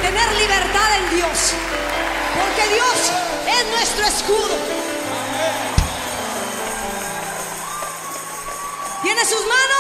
tener libertad en Dios, porque Dios es nuestro escudo. Tiene sus manos.